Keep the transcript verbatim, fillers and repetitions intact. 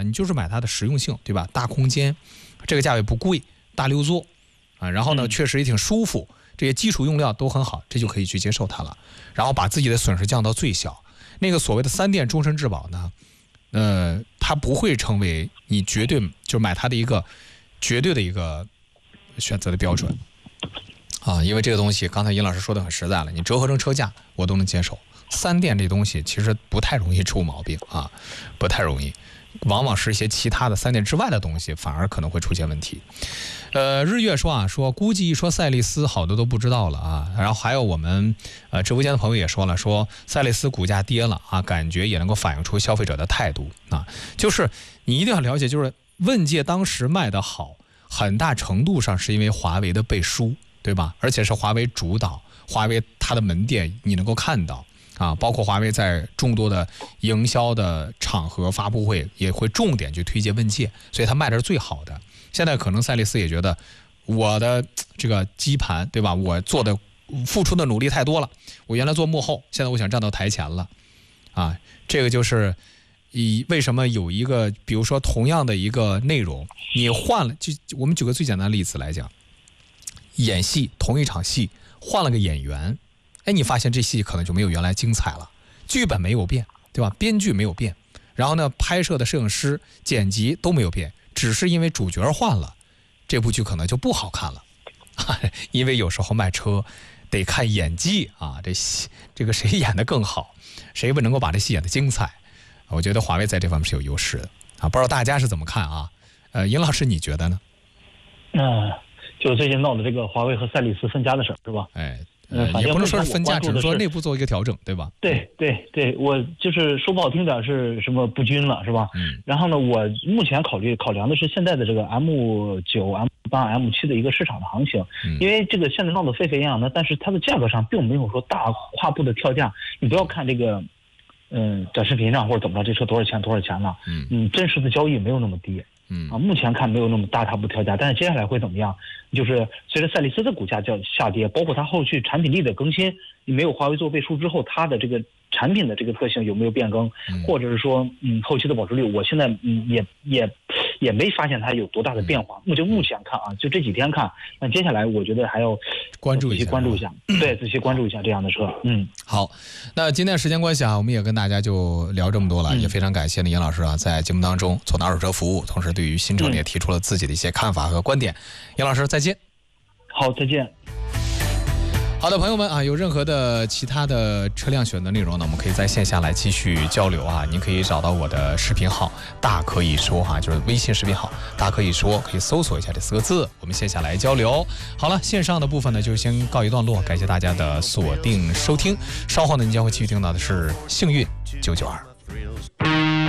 你就是买它的实用性，对吧？大空间，这个价位不贵，大六座啊，然后呢，确实也挺舒服，这些基础用料都很好，这就可以去接受它了。然后把自己的损失降到最小。那个所谓的三电终身质保呢，呃，它不会成为你绝对就买它的一个绝对的一个选择的标准啊，因为这个东西刚才尹老师说的很实在了，你折合成车价我都能接受。三电这东西其实不太容易出毛病啊，不太容易，往往是一些其他的三电之外的东西反而可能会出现问题。呃，日月说啊，说估计一说赛力斯，好多都不知道了啊。然后还有我们呃直播间的朋友也说了，说赛力斯股价跌了啊，感觉也能够反映出消费者的态度啊。就是你一定要了解，就是问界当时卖得好，很大程度上是因为华为的背书，对吧？而且是华为主导，华为它的门店你能够看到啊，包括华为在众多的营销的场合、发布会也会重点去推荐问界，所以它卖的是最好的。现在可能赛力斯也觉得我的这个基盘，对吧？我做的付出的努力太多了，我原来做幕后，现在我想站到台前了，啊，这个就是以为什么有一个，比如说同样的一个内容，你换了，就我们举个最简单的例子来讲，演戏同一场戏换了个演员，哎，你发现这戏可能就没有原来精彩了，剧本没有变，对吧？编剧没有变，然后呢，拍摄的摄影师、剪辑都没有变。只是因为主角换了，这部剧可能就不好看了，因为有时候卖车得看演技啊，这戏这个谁演得更好，谁不能够把这戏演得精彩，我觉得华为在这方面是有优势的啊，不知道大家是怎么看啊？呃，尹老师你觉得呢？ 嗯、呃，就最近闹的这个华为和赛力斯分家的事儿是吧？ 哎。呃，也不能说是分家，只是说内部做一个调整，对吧？ 对对对，我就是说不好听点是什么不均了，是吧？嗯。然后呢，我目前考虑考量的是现在的这个 M 九、M 八、M 七的一个市场的行情，嗯、因为这个现在闹得沸沸扬扬的，但是它的价格上并没有说大跨步的跳价。你不要看这个，嗯，短视频上或者怎么着，这车多少钱多少钱了？嗯。嗯，真实的交易没有那么低。嗯啊，目前看没有那么大踏步跳价，但是接下来会怎么样？就是随着赛力斯的股价叫下跌，包括它后续产品力的更新，没有华为做背书之后，它的这个产品的这个特性有没有变更，嗯、或者是说，嗯，后期的保值率，我现在嗯也也也没发现它有多大的变化。目就目前看啊，就这几天看，那接下来我觉得还要关注一下， 仔细关注一下，对，仔细关注一下这样的车。嗯， 好，那今天时间关系啊，我们也跟大家就聊这么多了，嗯、也非常感谢呢尹老师啊，在节目当中做二手车服务，同时对于新车也提出了自己的一些看法和观点。尹、嗯、老师再见。 好，再见。 好的，朋友们啊，有任何的其他的车辆选择内容呢，我们可以在线下来继续交流啊。您可以找到我的视频号“大可以说”哈，就是微信视频号“大可以说”，可以搜索一下这四个字，我们线下来交流。好了，线上的部分呢就先告一段落，感谢大家的锁定收听。稍后呢，您将会继续听到的是幸运九九二。